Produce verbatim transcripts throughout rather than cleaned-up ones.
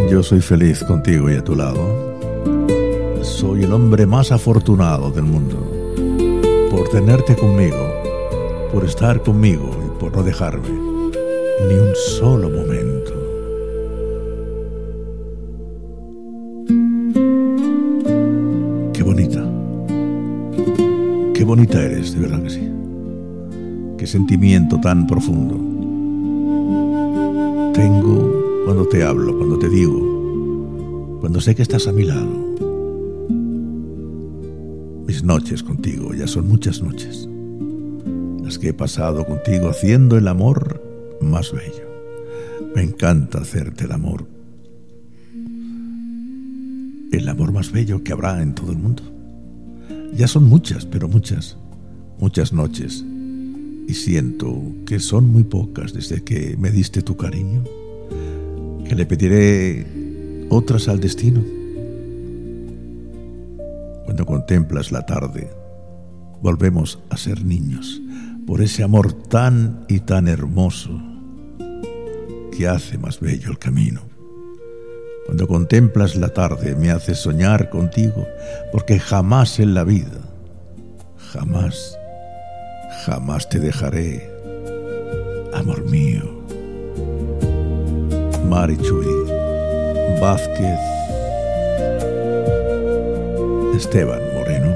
Yo soy feliz contigo y a tu lado. Soy el hombre más afortunado del mundo por tenerte conmigo, por estar conmigo y por no dejarme ni un solo momento. Qué bonita. Qué bonita eres, de verdad que sí. Qué sentimiento tan profundo tengo cuando te hablo, cuando te digo, cuando sé que estás a mi lado. Mis noches contigo ya son muchas noches, las que he pasado contigo haciendo el amor más bello. Me encanta hacerte el amor, el amor más bello que habrá en todo el mundo. Ya son muchas, pero muchas, muchas noches, y siento que son muy pocas desde que me diste tu cariño, que le pediré otras al destino. Cuando contemplas la tarde, volvemos a ser niños por ese amor tan y tan hermoso que hace más bello el camino. Cuando contemplas la tarde, me haces soñar contigo, porque jamás en la vida, jamás, jamás te dejaré, amor mío. Marichuy Vázquez, Esteban Moreno.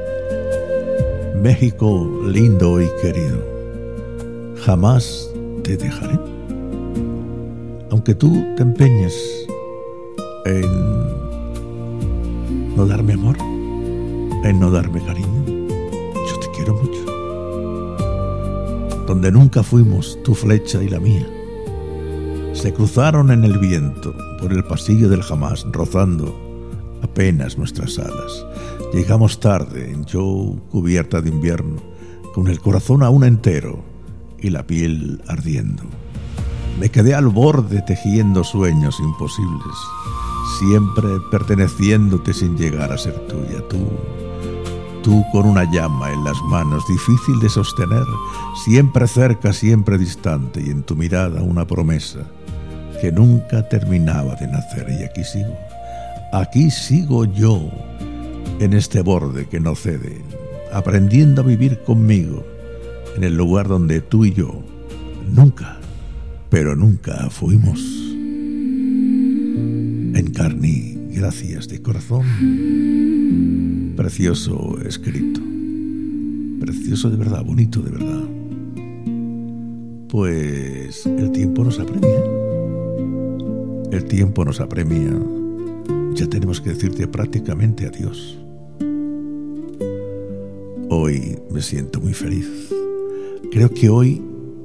México lindo y querido, jamás te dejaré. Aunque tú te empeñes en no darme amor, en no darme cariño, yo te quiero mucho. Donde nunca fuimos tu flecha y la mía, se cruzaron en el viento por el pasillo del jamás, rozando apenas nuestras alas. Llegamos tarde, yo cubierta de invierno, con el corazón aún entero y la piel ardiendo. Me quedé al borde tejiendo sueños imposibles, siempre perteneciéndote sin llegar a ser tuya. Tú, tú con una llama en las manos, difícil de sostener, siempre cerca, siempre distante, y en tu mirada una promesa que nunca terminaba de nacer. Y aquí sigo, aquí sigo yo, en este borde que no cede, aprendiendo a vivir conmigo, en el lugar donde tú y yo nunca, pero nunca fuimos. Encarní, gracias de corazón. Precioso escrito, precioso de verdad, bonito de verdad. Pues el tiempo nos apremia, el tiempo nos apremia. Ya tenemos que decirte prácticamente adiós. Hoy me siento muy feliz. Creo que hoy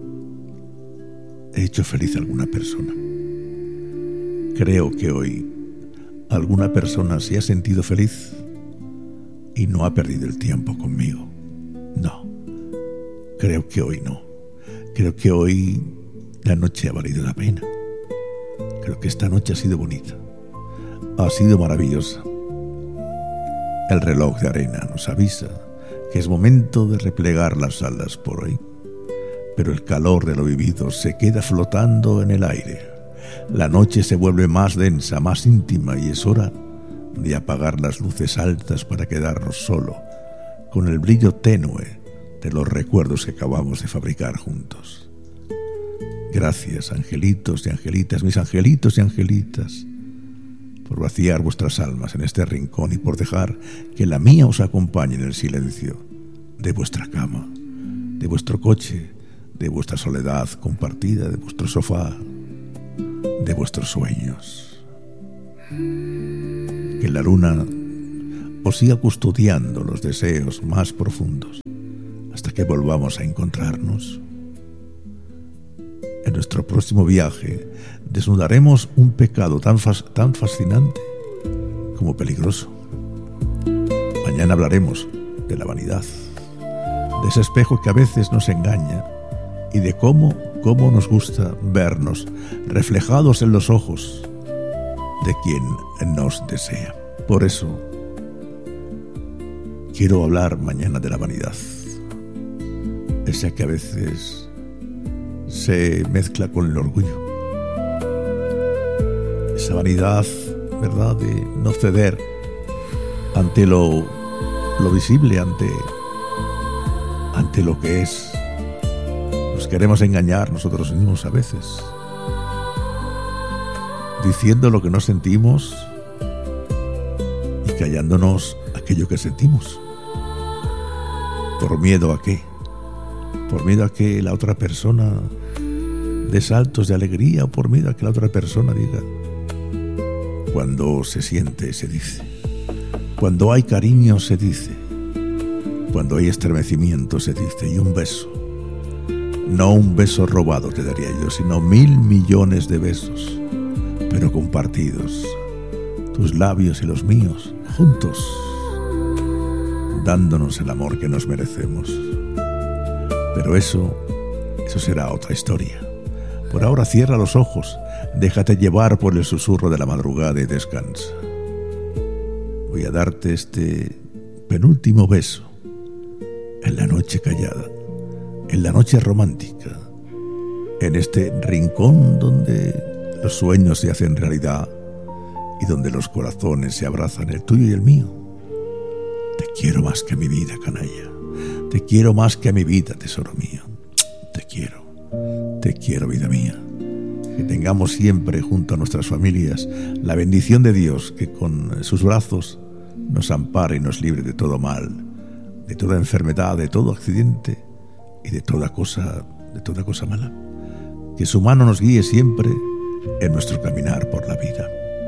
he hecho feliz a alguna persona. Creo que hoy alguna persona se ha sentido feliz y no ha perdido el tiempo conmigo. No, creo que hoy no. Creo que hoy la noche ha valido la pena. Creo que esta noche ha sido bonita. Ha sido maravillosa. El reloj de arena nos avisa que es momento de replegar las alas por hoy, pero el calor de lo vivido se queda flotando en el aire. La noche se vuelve más densa, más íntima, y es hora de apagar las luces altas para quedarnos solo con el brillo tenue de los recuerdos que acabamos de fabricar juntos. Gracias, angelitos y angelitas, mis angelitos y angelitas, por vaciar vuestras almas en este rincón y por dejar que la mía os acompañe en el silencio de vuestra cama, de vuestro coche, de vuestra soledad compartida, de vuestro sofá, de vuestros sueños. Que la luna os siga custodiando los deseos más profundos hasta que volvamos a encontrarnos. En nuestro próximo viaje desnudaremos un pecado tan, fas- tan fascinante como peligroso. Mañana hablaremos de la vanidad, de ese espejo que a veces nos engaña y de cómo, cómo nos gusta vernos reflejados en los ojos de quien nos desea. Por eso quiero hablar mañana de la vanidad, esa que a veces se mezcla con el orgullo, esa vanidad, ¿verdad?, de no ceder ante lo, lo visible, ante, ante lo que es. Nos queremos engañar nosotros mismos a veces, diciendo lo que no sentimos y callándonos aquello que sentimos. ¿Por miedo a qué? ¿Por miedo a que la otra persona dé saltos de alegría o por miedo a que la otra persona diga? Cuando se siente, se dice. Cuando hay cariño, se dice. Cuando hay estremecimiento, se dice. Y un beso. No un beso robado te daría yo, sino mil millones de besos, pero compartidos. Tus labios y los míos, juntos, dándonos el amor que nos merecemos. Pero eso, eso será otra historia. Por ahora cierra los ojos, déjate llevar por el susurro de la madrugada y descansa. Voy a darte este penúltimo beso en la noche callada, en la noche romántica, en este rincón donde los sueños se hacen realidad y donde los corazones se abrazan, el tuyo y el mío. Te quiero más que a mi vida, canalla. Te quiero más que a mi vida, tesoro mío. Te quiero, te quiero, vida mía. Que tengamos siempre junto a nuestras familias la bendición de Dios, que con sus brazos nos ampare y nos libre de todo mal, de toda enfermedad, de todo accidente y de toda cosa, de toda cosa mala. Que su mano nos guíe siempre en nuestro caminar por la vida.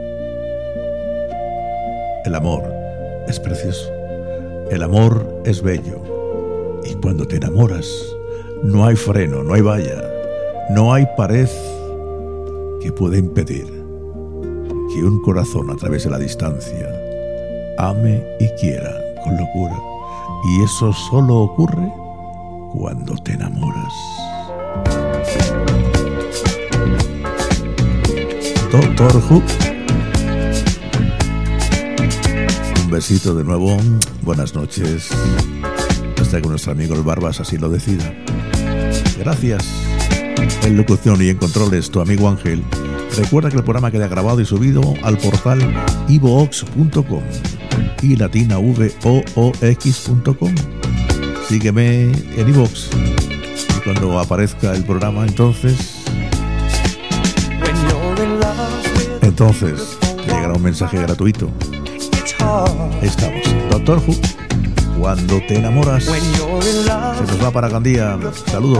El amor es precioso, el amor es bello, y cuando te enamoras no hay freno, no hay valla, no hay pared que pueda impedir que un corazón a través de la distancia ame y quiera con locura, y eso solo ocurre cuando te enamoras. Doctor Who. Un besito de nuevo. Buenas noches. Hasta que nuestro amigo el Barbas así lo decida. Gracias. En locución y en controles, tu amigo Ángel. Recuerda que el programa queda grabado y subido al portal ivox punto com y latina vox punto com. Sígueme en iVoox y cuando aparezca el programa, entonces entonces te llegará un mensaje gratuito. Estamos, Doctor Who. Cuando te enamoras, se nos va para Gandía. Saludos.